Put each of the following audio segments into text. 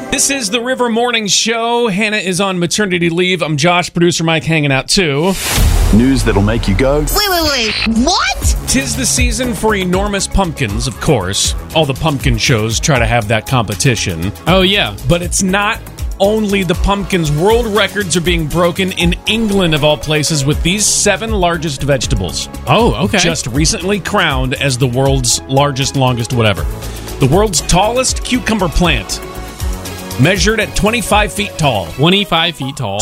This is the River Morning Show. Hannah is on maternity leave. I'm Josh, producer Mike, hanging out too. News that'll make you go, Wait, what? Tis the season for enormous pumpkins, of course. All the pumpkin shows try to have that competition. Oh, yeah. But it's not only the pumpkins. World records are being broken in England, of all places, with these 7 largest vegetables. Oh, okay. Just recently crowned as the world's largest, longest, whatever. The world's tallest cucumber plant, measured at 25 feet tall. 25 feet tall.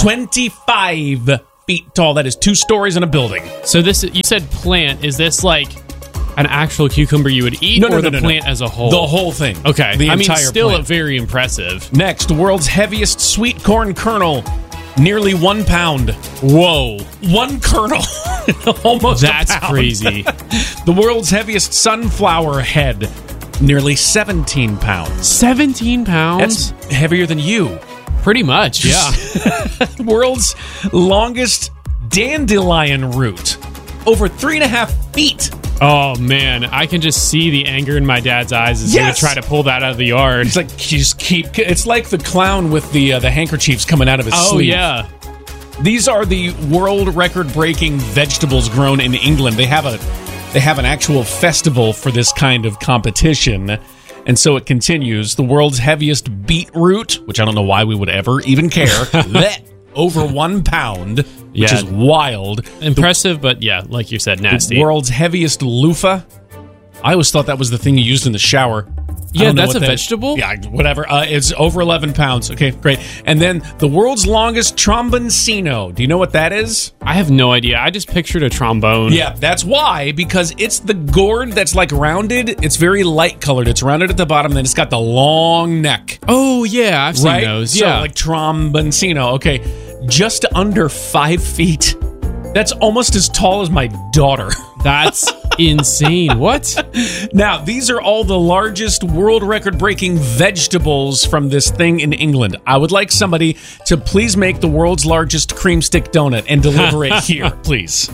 25 feet tall. That is 2 stories in a building. So this, you said plant. Is this like an actual cucumber you would eat, or the plant as a whole? The whole thing. Okay. The entire still plant. very impressive. Next, world's heaviest sweet corn kernel, nearly 1 pound. Whoa. 1 kernel. Almost That's a pound. crazy. The world's heaviest sunflower head, nearly 17 pounds. 17 pounds? That's heavier than you. Pretty much, yeah. World's longest dandelion root, over 3.5 feet. Oh, man. I can just see the anger in my dad's eyes as he would try to pull that out of the yard. It's like you just keep. It's like the clown with the handkerchiefs coming out of his sleeve. Oh, yeah. These are the world record-breaking vegetables grown in England. They have an actual festival for this kind of competition. And so it continues. The world's heaviest beetroot, which I don't know why we would ever even care, over 1 pound, which is wild. Impressive, but yeah, like you said, nasty. The world's heaviest loofah. I always thought that was the thing you used in the shower. Yeah, that's a vegetable? Yeah, whatever. It's over 11 pounds. Okay, great. And then the world's longest tromboncino. Do you know what that is? I have no idea. I just pictured a trombone. Yeah, that's why, because it's the gourd that's like rounded. It's very light colored. It's rounded at the bottom, then it's got the long neck. Oh, yeah, I've seen those. Yeah. So, like tromboncino. Okay, just under 5 feet. That's almost as tall as my daughter. That's insane. What? Now, these are all the largest world record-breaking vegetables from this thing in England. I would like somebody to please make the world's largest cream stick donut and deliver it here, please.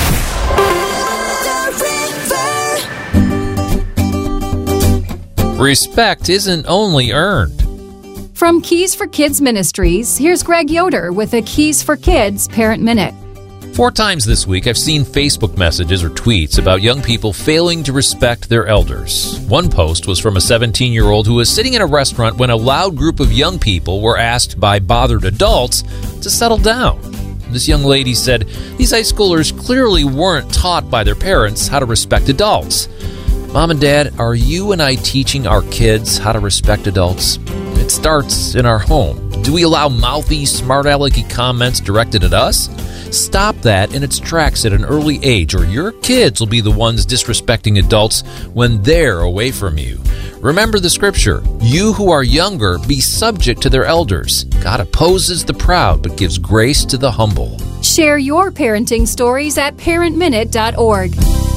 Respect isn't only earned. From Keys for Kids Ministries, here's Greg Yoder with a Keys for Kids Parent Minute. 4 times this week, I've seen Facebook messages or tweets about young people failing to respect their elders. One post was from a 17-year-old who was sitting in a restaurant when a loud group of young people were asked by bothered adults to settle down. This young lady said these high schoolers clearly weren't taught by their parents how to respect adults. Mom and Dad, are you and I teaching our kids how to respect adults? It starts in our home. Do we allow mouthy, smart-alecky comments directed at us? Stop that in its tracks at an early age, or your kids will be the ones disrespecting adults when they're away from you. Remember the scripture, you who are younger, be subject to their elders. God opposes the proud, but gives grace to the humble. Share your parenting stories at parentminute.org.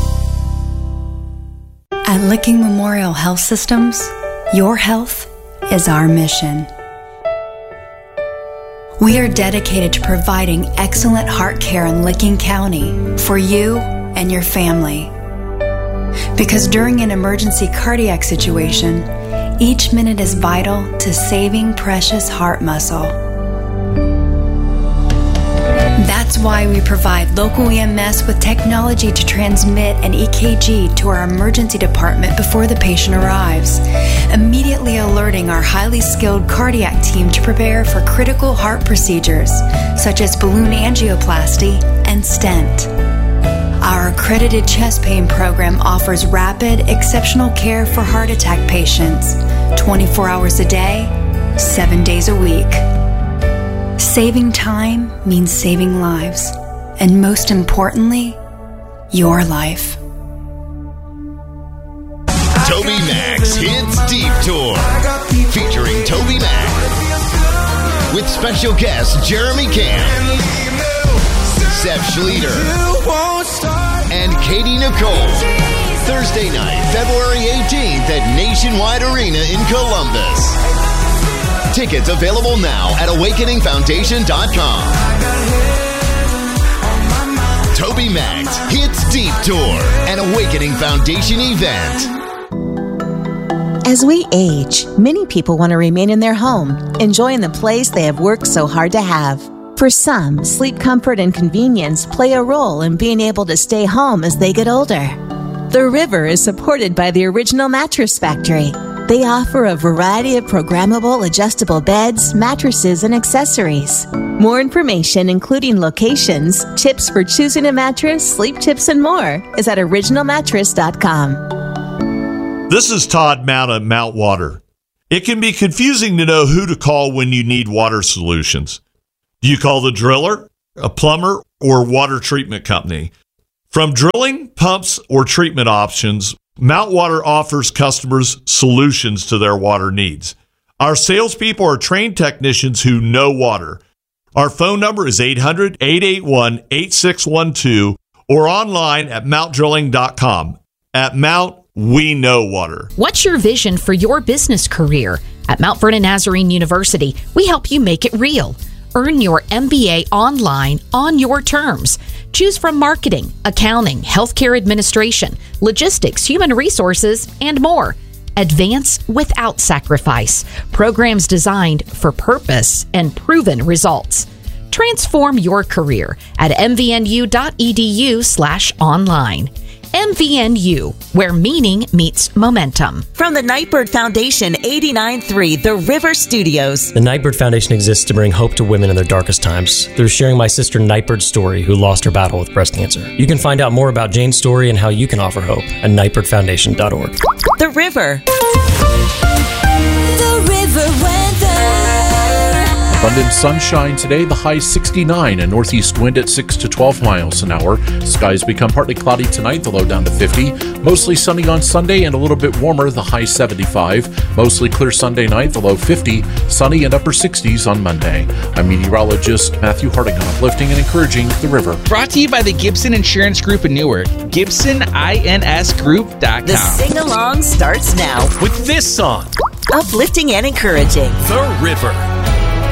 At Licking Memorial Health Systems, your health is our mission. We are dedicated to providing excellent heart care in Licking County for you and your family. Because during an emergency cardiac situation, each minute is vital to saving precious heart muscle. That's why we provide local EMS with technology to transmit an EKG to our emergency department before the patient arrives, immediately alerting our highly skilled cardiac team to prepare for critical heart procedures, such as balloon angioplasty and stent. Our accredited chest pain program offers rapid, exceptional care for heart attack patients, 24 hours a day, 7 days a week. Saving time means saving lives, and most importantly, your life. Toby Mac's Hits Deep Tour, featuring Toby Mac, with special guests Jeremy Camp, Seth Schleter, and Katie Nicole. Thursday night, February 18th at Nationwide Arena in Columbus. Tickets available now at awakeningfoundation.com. Toby Mac's Hits Deep Tour, an Awakening Foundation event. As we age, many people want to remain in their home, enjoying the place they have worked so hard to have. For some, sleep comfort and convenience play a role in being able to stay home as they get older. The River is supported by the Original Mattress Factory. They offer a variety of programmable, adjustable beds, mattresses, and accessories. More information, including locations, tips for choosing a mattress, sleep tips, and more, is at originalmattress.com. This is Todd Mount at Mount Water. It can be confusing to know who to call when you need water solutions. Do you call the driller, a plumber, or water treatment company? From drilling, pumps, or treatment options, Mount Water offers customers solutions to their water needs. Our salespeople are trained technicians who know water. Our phone number is 800-881-8612 or online at mounttdrilling.com. At Mount, we know water. What's your vision for your business career? At Mount Vernon Nazarene University, we help you make it real. Earn your MBA online on your terms. Choose from marketing, accounting, healthcare administration, logistics, human resources, and more. Advance without sacrifice. Programs designed for purpose and proven results. Transform your career at mvnu.edu/online. MVNU, where meaning meets momentum. From the Nightbird Foundation, 89.3 The River Studios. The Nightbird Foundation exists to bring hope to women in their darkest times through sharing my sister Nightbird's story, who lost her battle with breast cancer. You can find out more about Jane's story and how you can offer hope at nightbirdfoundation.org. The River. The River weather. Abundant sunshine today, the high 69, a northeast wind at 6 to 12 miles an hour. Skies become partly cloudy tonight, the low down to 50. Mostly sunny on Sunday and a little bit warmer, the high 75. Mostly clear Sunday night, the low 50. Sunny and upper 60s on Monday. I'm meteorologist Matthew Harding, uplifting and encouraging the river. Brought to you by the Gibson Insurance Group in Newark. GibsonINSGroup.com. The sing-along starts now with this song. Uplifting and encouraging. The River.